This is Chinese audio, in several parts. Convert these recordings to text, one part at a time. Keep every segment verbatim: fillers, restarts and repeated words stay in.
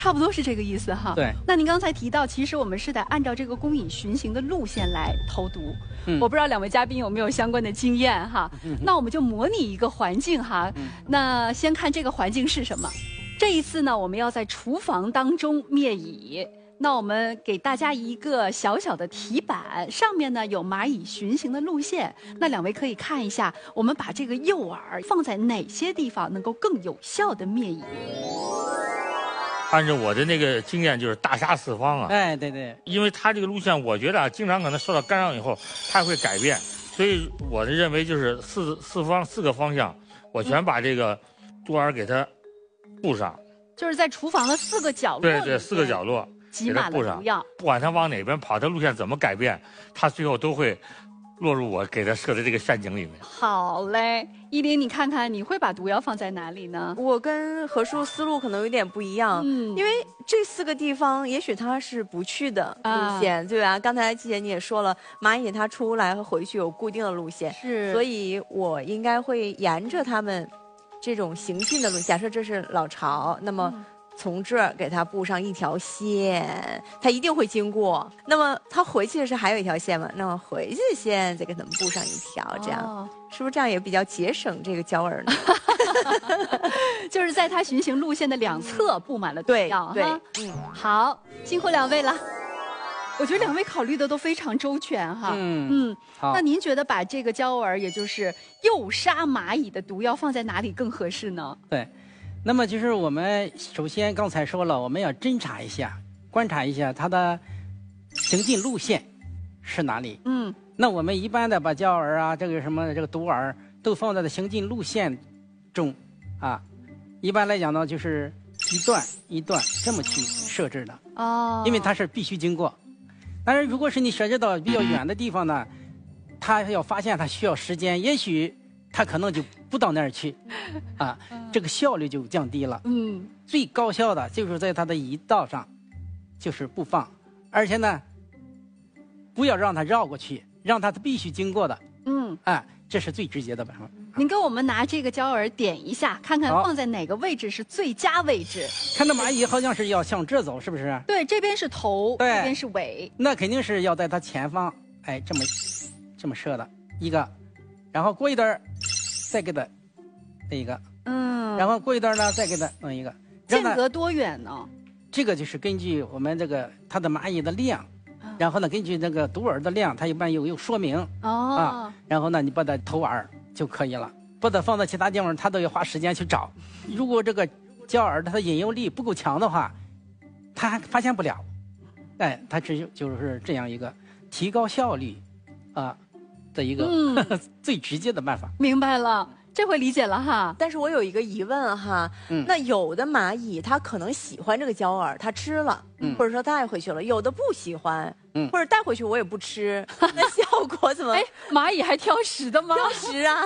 差不多是这个意思哈。 对。 那您刚才提到，其实我们是得按照这个工蚁巡行的路线来投毒。 嗯。 我不知道两位嘉宾有没有相关的经验哈。嗯。那我们就模拟一个环境哈。嗯。那先看这个环境是什么？这一次呢，我们要在厨房当中灭蚁。那我们给大家一个小小的题板，上面呢有蚂蚁巡行的路线。那两位可以看一下，我们把这个诱饵放在哪些地方能够更有效的灭蚁？ 按照我的那个经验，就是大杀四方啊！ 哎，对对， 因为它这个路线，我觉得啊，经常可能受到干扰以后，它会改变，所以我的认为就是四四方四个方向，我全把这个毒饵给它布上， 就是在厨房的四个角落， 对对，四个角落给它布上， 不管它往哪边跑，它路线怎么改变，它最后都会落入我给它设的这个陷阱里面。 好嘞，依林，你看看你会把毒药放在哪里呢？ 我跟何叔思路可能有点不一样，嗯，因为这四个地方也许它是不去的路线，啊、对吧？刚才季姐你也说了，蚂蚁它出来和回去有固定的路线， 是， 所以我应该会沿着他们这种行进的路，假设这是老巢，那么。嗯从这儿给它布上一条线，它一定会经过。那么它回去的时候还有一条线嘛？那么回去的线再给它们布上一条，这样、哦、是不是这样也比较节省这个胶饵呢？ 就是在它巡行路线的两侧布满了毒药。 对对， 嗯，好，辛苦两位了。我觉得两位考虑的都非常周全哈。 嗯嗯，那您觉得把这个胶饵，也就是诱杀蚂蚁的毒药放在哪里更合适呢？ 对。那么就是我们首先刚才说了，我们要侦查一下、观察一下它的行进路线是哪里。嗯，那我们一般的把胶饵啊，这个什么这个毒饵都放在了行进路线中啊。一般来讲呢，就是一段一段这么去设置的。哦。因为它是必须经过。但是如果是你设置到比较远的地方呢，它要发现它需要时间，也许。它可能就不到那儿去，啊，这个效率就降低了。嗯，最高效的就是在它的蚁道上，就是不放，而且呢，不要让它绕过去，让它必须经过的。嗯，啊，这是最直接的办法。 您给我们拿这个胶饵点一下，看看放在哪个位置是最佳位置。 看到蚂蚁好像是要向这走，是不是？ 对，这边是头，这边是尾。 那肯定是要在它前方，哎，这么这么设的一个，然后过一段儿。再给它这一个，嗯，然后过一段呢，再给它弄一个。 间隔多远呢？ 这个就是根据我们这个它的蚂蚁的量，嗯、然后呢，根据那个毒饵的量，它一般有有说明。哦。啊，然后呢，你把它投饵就可以了。把它放到其他地方，它都要花时间去找。如果这个胶饵它的引诱力不够强的话，它还发现不了。哎，它只就是这样一个提高效率，啊。的一个、嗯、最直接的办法。 明白了，这回理解了哈。 但是我有一个疑问哈，嗯、那有的蚂蚁它可能喜欢这个胶饵，它吃了，嗯、或者说带回去了；有的不喜欢，嗯、或者带回去我也不吃，那效果怎么？ 哎，蚂蚁还挑食的吗？ 挑食啊！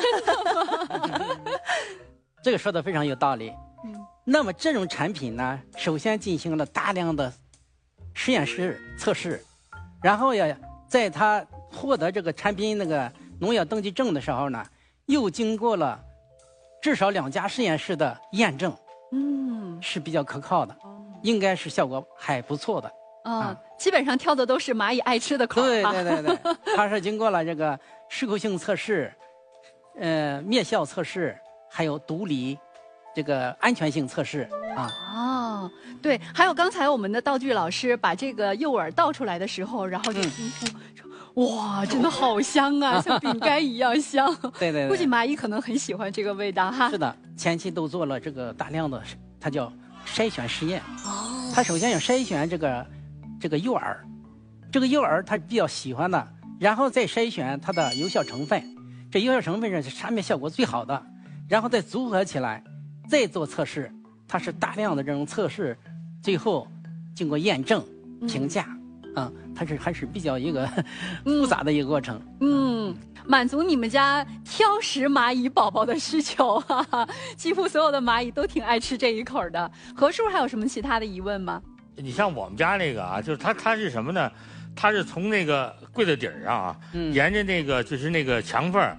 这个说的非常有道理。嗯，那么这种产品呢，首先进行了大量的实验室测试，然后呀，在它获得这个产品那个农药登记证的时候呢，又经过了至少两家实验室的验证，嗯，是比较可靠的，应该是效果还不错的。 嗯，啊、基本上挑的都是蚂蚁爱吃的口。 对对对对，它是经过了这个适口性测试、呃灭效测试，还有毒理这个安全性测试啊。 哦，对，还有刚才我们的道具老师把这个诱饵倒出来的时候，然后就惊呼说。嗯哇，真的好香啊，像饼干一样香。 对, 对对， 估计蚂蚁可能很喜欢这个味道哈。 是的，前期都做了这个大量的，它叫筛选实验。哦。它首先要筛选这个这个诱饵，这个诱饵它比较喜欢的，然后再筛选它的有效成分，这有效成分是产品效果最好的，然后再组合起来，再做测试。它是大量的这种测试，最后经过验证评价。嗯啊、嗯，它是还是比较一个复杂的一个过程。 嗯，满足你们家挑食蚂蚁宝宝的需求，哈哈，几乎所有的蚂蚁都挺爱吃这一口的。何叔还有什么其他的疑问吗？ 你像我们家那个啊，就是它它是什么呢？它是从那个柜子底儿上啊，嗯、沿着那个就是那个墙缝，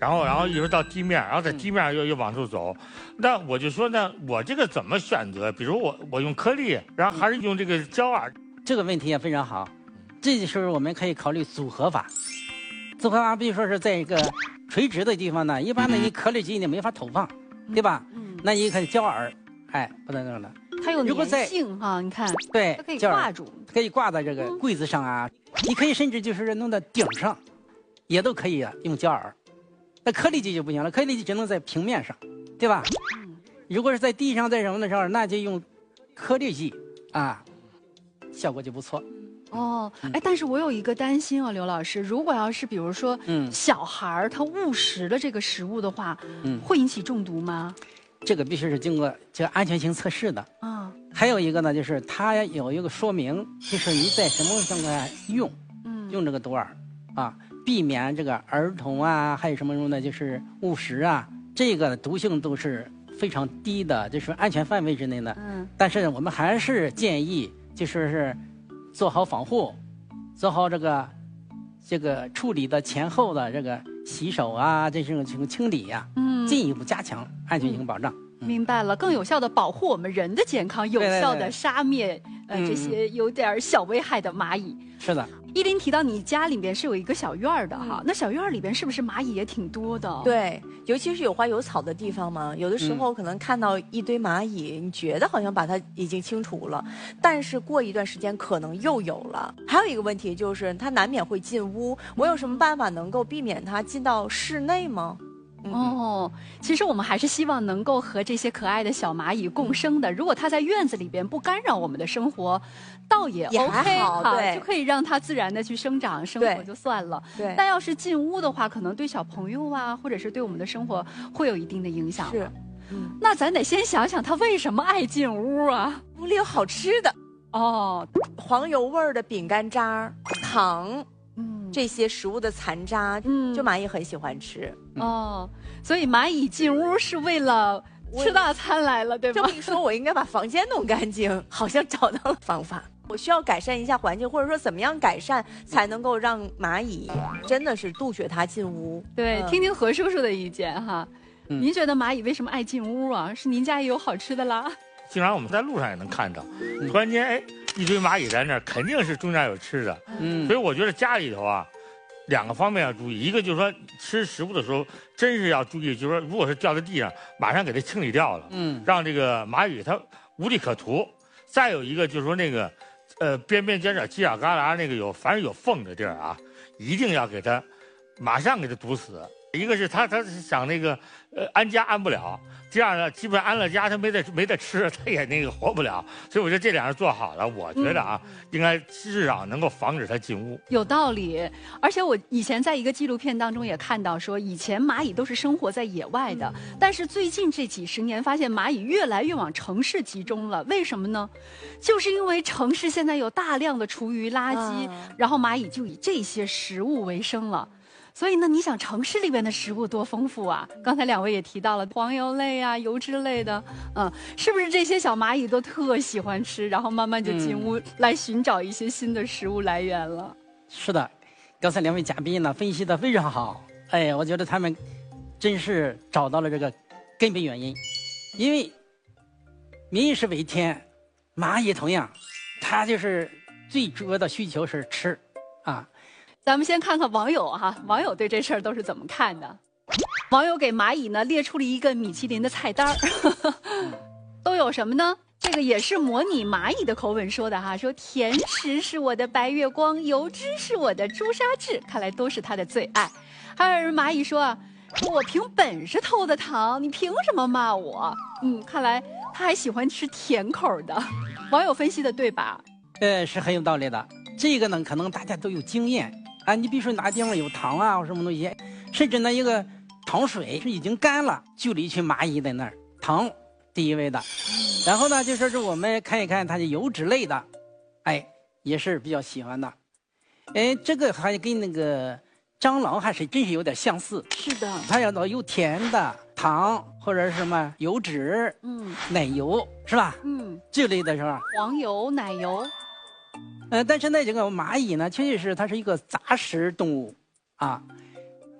然后然后一直到地面，然后在地面又又往出走。那我就说呢，我这个怎么选择？比如我我用颗粒，然后还是用这个胶饵？ 这个问题也非常好，这时候我们可以考虑组合法。组合法，比如说是在一个垂直的地方呢，一般的你颗粒机你没法投放，对吧？嗯，那你看胶饵，哎，不能弄了。 它有粘性哈，你看， 对， 它可以挂住， 可以挂在这个柜子上啊。你可以甚至就是弄到顶上，也都可以啊，用胶饵。那颗粒机就不行了，颗粒机只能在平面上，对吧？嗯，如果是在地上在什么的时候，那就用颗粒机啊，效果就不错。 哦，哎，但是我有一个担心啊，刘老师，如果要是比如说，嗯，小孩儿他误食了这个食物的话，嗯，会引起中毒吗？ 这个必须是经过这个安全性测试的啊。还有一个呢，就是它有一个说明，就是你在什么情况下用，嗯，用这个毒饵啊，避免这个儿童啊，还有什么什么的，就是误食啊，这个毒性都是非常低的，就是安全范围之内的。嗯，但是我们还是建议，就是是做好防护，做好这个这个处理的前后的这个洗手啊，这种这种清理呀、啊，嗯，进一步加强安全性保障。 嗯、明白了，更有效的保护我们人的健康，有效的杀灭呃这些有点小危害的蚂蚁。 是的。 依林提到你家里边是有一个小院儿的哈，嗯、那小院儿里边是不是蚂蚁也挺多的？ 对，尤其是有花有草的地方嘛，有的时候可能看到一堆蚂蚁，嗯、你觉得好像把它已经清除了，但是过一段时间可能又有了。还有一个问题就是，它难免会进屋，我有什么办法能够避免它进到室内吗？ 哦，其实我们还是希望能够和这些可爱的小蚂蚁共生的。如果它在院子里边不干扰我们的生活，倒也 OK 哈，对，就可以让它自然的去生长生活就算了。对，但要是进屋的话，可能对小朋友啊，或者是对我们的生活会有一定的影响。 是，嗯， 那咱得先想想它为什么爱进屋啊？ 屋里有好吃的哦，黄油味儿的饼干渣、糖。嗯，这些食物的残渣，嗯，就蚂蚁很喜欢吃哦，所以蚂蚁进屋是为了吃大餐来了，对吧？ 这么一说，我应该把房间弄干净，好像找到了方法。我需要改善一下环境，或者说怎么样改善才能够让蚂蚁真的是杜绝它进屋？ 对，嗯、听听何叔叔的意见哈。嗯、您觉得蚂蚁为什么爱进屋啊？是您家也有好吃的啦？ 经常我们在路上也能看到，突然间哎。一堆蚂蚁在那儿，肯定是中间有吃的。嗯，所以我觉得家里头啊，两个方面要注意。一个就是说吃食物的时候，真是要注意，就是说如果是掉在地上，马上给它清理掉了。嗯，让这个蚂蚁它无利可图。再有一个就是说那个，呃，边边角角、犄角旮旯那个有凡是有缝的地儿啊，一定要给它马上给它堵死。一个是它它想那个呃安家安不了。第二呢，基本上安了家，它没得没得吃，它也那个活不了。所以我觉得这两样做好了，我觉得啊，嗯、应该至少能够防止它进屋。 有道理，而且我以前在一个纪录片当中也看到说，以前蚂蚁都是生活在野外的，嗯、但是最近这几十年发现蚂蚁越来越往城市集中了。为什么呢？就是因为城市现在有大量的厨余垃圾，啊、然后蚂蚁就以这些食物为生了。所以呢，你想城市里边的食物多丰富啊！刚才两位也提到了黄油类啊、油脂类的，嗯，是不是这些小蚂蚁都特喜欢吃，然后慢慢就进屋来寻找一些新的食物来源了？嗯、 是的，刚才两位嘉宾呢分析的非常好，哎，我觉得他们真是找到了这个根本原因，因为民以为天，蚂蚁同样，它就是最主要的需求是吃，啊。 咱们先看看网友哈，网友对这事儿都是怎么看的？网友给蚂蚁呢列出了一个米其林的菜单儿，都有什么呢？这个也是模拟蚂蚁的口吻说的哈，说甜食是我的白月光，油脂是我的朱砂痣，看来都是他的最爱。还有人蚂蚁说啊，说我凭本事偷的糖，你凭什么骂我？嗯，看来他还喜欢吃甜口的。网友分析的对吧？ 呃，是很有道理的。这个呢，可能大家都有经验。啊，你比如说哪地方有糖啊，或什么东西，甚至呢一个糖水是已经干了，就有一群蚂蚁在那儿，糖第一位的。然后呢，就说是我们看一看它的油脂类的，哎，也是比较喜欢的。哎，这个还跟那个蟑螂还是真是有点相似。 是的， 它要到有甜的糖或者是什么油脂，嗯，奶油是吧？嗯，这类的是吧？ 黄油、奶油。 呃，但是呢，这个蚂蚁呢，确实是它是一个杂食动物，啊，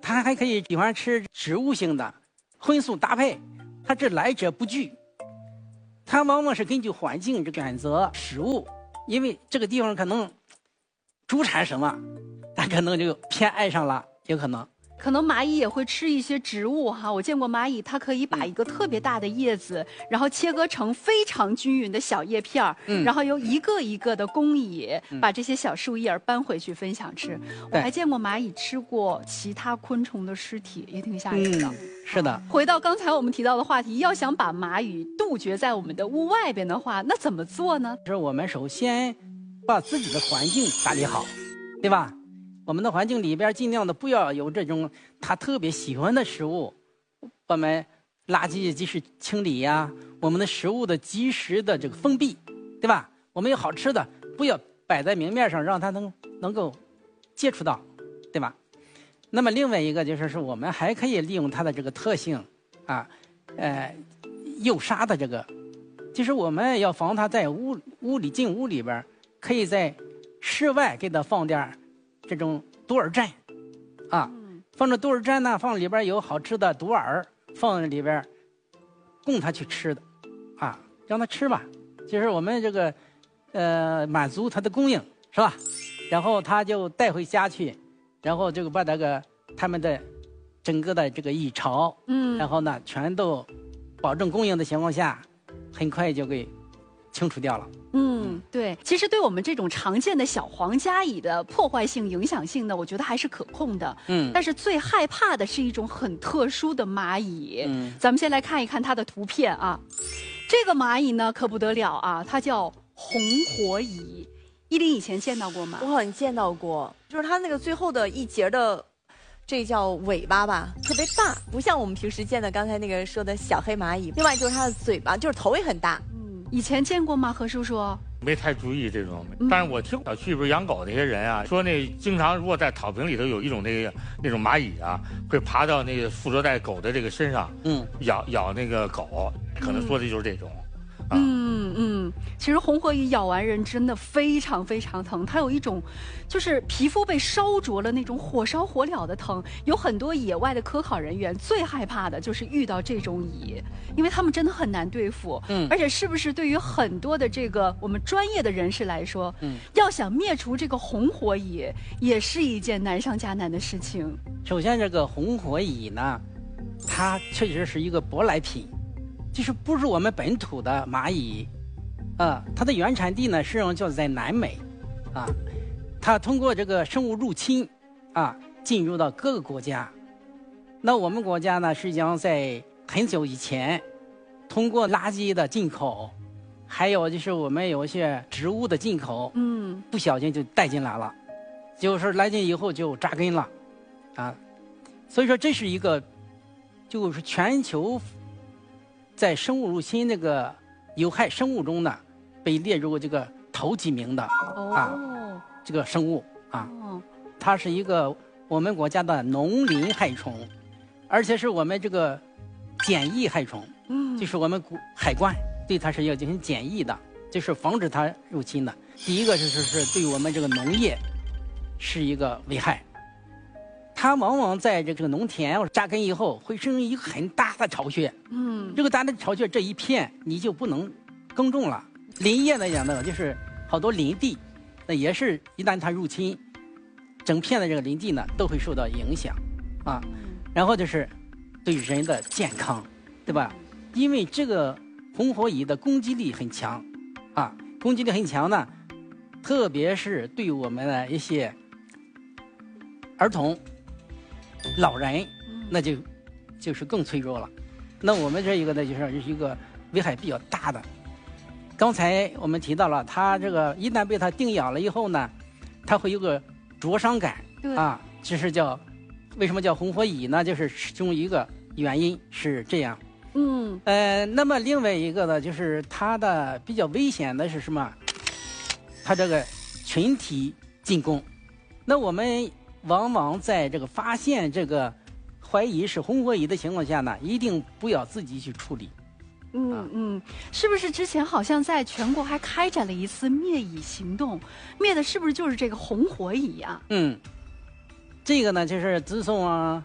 它还可以喜欢吃植物性的，荤素搭配，它这来者不拒。它往往是根据环境选择食物，因为这个地方可能主产什么，它可能就偏爱上了，有可能。 可能蚂蚁也会吃一些植物哈，我见过蚂蚁，它可以把一个特别大的叶子，然后切割成非常均匀的小叶片儿，嗯、然后由一个一个的工蚁、嗯、把这些小树叶搬回去分享吃。我还见过蚂蚁吃过其他昆虫的尸体，也挺吓人的。嗯、 是的。 回到刚才我们提到的话题，要想把蚂蚁杜绝在我们的屋外边的话，那怎么做呢？ 就是我们首先把自己的环境打理好，对吧？我们的环境里边尽量的不要有这种他特别喜欢的食物，我们垃圾及时清理呀、啊，我们的食物的及时的这个封闭，对吧？我们有好吃的，不要摆在明面上，让他能能够接触到，对吧？那么另外一个就是说，我们还可以利用它的这个特性啊，呃，诱杀的这个，就是我们要防它在屋屋里进屋里边，可以在室外给它放点这种毒饵站，啊，放着毒饵站呢，放里边有好吃的毒饵，放里边，供它去吃的，啊，让它吃吧，就是我们这个，呃，满足它的供应，是吧？然后它就带回家去，然后就把这个他们的整个的这个蚁巢，嗯，然后呢，全都保证供应的情况下，很快就给清除掉了。 嗯，对，其实对我们这种常见的小黄家蚁的破坏性、影响性呢，我觉得还是可控的。嗯，但是最害怕的是一种很特殊的蚂蚁。嗯，咱们先来看一看它的图片啊。这个蚂蚁呢，可不得了啊，它叫红火蚁。依林以前见到过吗？ 我好像见到过，就是它那个最后的一节的，这叫尾巴吧，特别大，不像我们平时见的刚才那个说的小黑蚂蚁。另外就是它的嘴巴，就是头也很大。 以前见过吗，何叔叔？ 没太注意这种，但是我听小区不是养狗那些人啊，说那经常如果在草坪里头有一种那个那种蚂蚁啊，会爬到那个附着在狗的这个身上，嗯，咬咬那个狗，可能说的就是这种。 啊、嗯嗯，其实红火蚁咬完人真的非常非常疼，它有一种就是皮肤被烧灼了那种火烧火燎的疼。有很多野外的科考人员最害怕的就是遇到这种蚁，因为他们真的很难对付。嗯，而且是不是对于很多的这个我们专业的人士来说，嗯，要想灭除这个红火蚁，也是一件难上加难的事情。 首先，这个红火蚁呢，它确实是一个舶来品。就是不是我们本土的蚂蚁，啊，它的原产地呢，实际上就是在南美，啊，它通过这个生物入侵，啊，进入到各个国家。那我们国家呢，实际上在很久以前，通过垃圾的进口，还有就是我们有一些植物的进口，嗯，不小心就带进来了，就是来进以后就扎根了，啊，所以说这是一个，就是全球。在生物入侵那个有害生物中呢，被列入这个头几名的、哦、啊，这个生物啊，哦、它是一个我们国家的农林害虫，而且是我们这个检疫害虫，嗯，就是我们海关对它是要进行检疫的，就是防止它入侵的。第一个是是是对我们这个农业是一个危害。它往往在这个农田扎根以后，会生一个很大的巢穴。嗯，这个大的巢穴这一片你就不能耕种了。林业来讲呢，就是好多林地，那也是一旦它入侵，整片的这个林地呢都会受到影响，啊，然后就是对人的健康，对吧？因为这个红火蚁的攻击力很强，啊，攻击力很强呢，特别是对我们的一些儿童。老人那就就是更脆弱了。那我们这一个呢，就是一个危害比较大的。刚才我们提到了，它这个一旦被它叮咬了以后呢，它会有个灼伤感啊，这是叫为什么叫红火蚁呢？就是其中一个原因是这样。嗯，呃，那么另外一个呢，就是它的比较危险的是什么？它这个群体进攻。那我们往往在这个发现这个怀疑是红火蚁的情况下呢，一定不要自己去处理。 嗯、啊、嗯，是不是之前好像在全国还开展了一次灭蚁行动？灭的是不是就是这个红火蚁呀、啊？ 嗯，这个呢，就是自从啊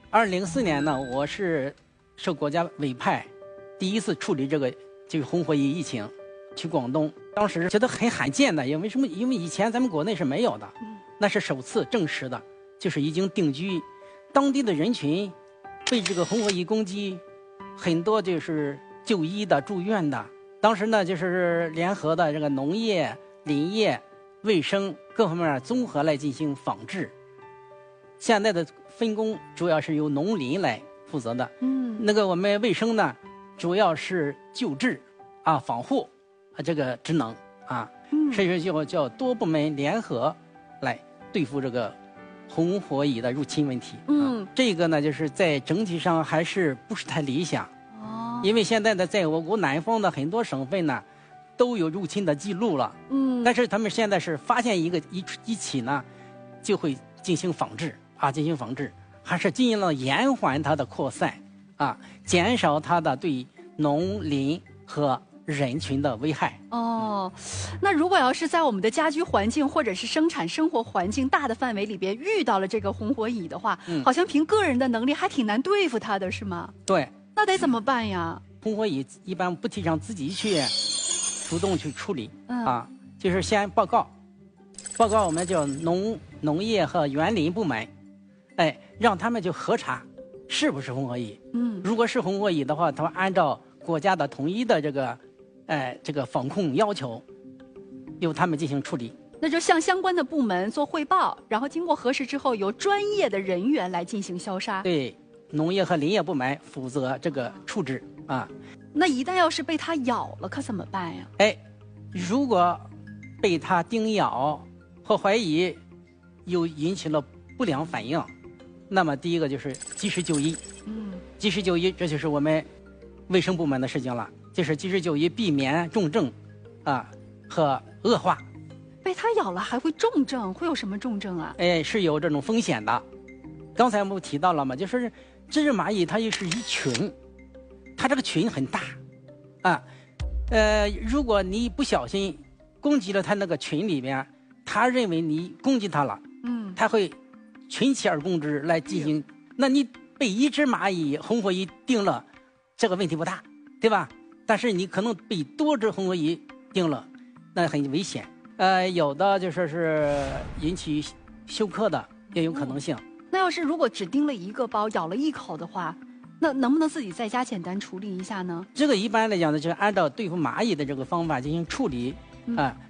二零零四年呢，我是受国家委派，第一次处理这个这个红火蚁疫情，去广东，当时觉得很罕见的，因为什么？因为以前咱们国内是没有的，那是首次证实的，就是已经定居，当地的人群被这个红火蚁攻击，很多就是就医的、住院的。当时呢，就是联合的这个农业、林业、卫生各方面综合来进行防治。现在的分工主要是由农林来负责的，嗯，那个我们卫生呢，主要是救治啊、防护啊这个职能啊，嗯，所以说就叫多部门联合来对付这个红火蚁的入侵问题。嗯，啊、这个呢，就是在整体上还是不是太理想。哦，因为现在呢，在我国南方的很多省份呢，都有入侵的记录了。嗯，但是他们现在是发现一个一一起呢，就会进行防治。啊，进行防治，还是尽量延缓它的扩散，啊，减少它的对农林和人群的危害。 哦，那如果要是在我们的家居环境或者是生产生活环境大的范围里边遇到了这个红火蚁的话，嗯、好像凭个人的能力还挺难对付它的，是吗？ 对。 那得怎么办呀？ 红火蚁一般不提倡自己去主动去处理，嗯、啊，就是先报告，报告我们叫农农业和园林部门。哎，让他们就核查，是不是红火蚁？嗯，如果是红火蚁的话，他们按照国家的统一的这个，哎，这个防控要求，由他们进行处理。 那就向相关的部门做汇报，然后经过核实之后，由专业的人员来进行消杀。 对，农业和林业部门负责这个处置啊。 那一旦要是被它咬了，可怎么办呀？ 哎，如果被它叮咬或怀疑又引起了不良反应。那么第一个就是及时就医，嗯，及时就医，这就是我们卫生部门的事情了，就是及时就医，避免重症，啊和恶化。 被它咬了还会重症，会有什么重症啊？ 哎，是有这种风险的。刚才我们提到了嘛，就是这只蚂蚁它也是一群，它这个群很大，啊，呃，如果你不小心攻击了它那个群里边，它认为你攻击它了，嗯，它会群起而攻之来进行，那你被一只蚂蚁红火蚁叮了，这个问题不大，对吧？但是你可能被多只红火蚁叮了，那很危险。呃，有的就说是引起休克的也有可能性。 嗯、那要是如果只叮了一个包，咬了一口的话，那能不能自己在家简单处理一下呢？ 这个一般来讲呢，就是按照对付蚂蚁的这个方法进行处理啊。嗯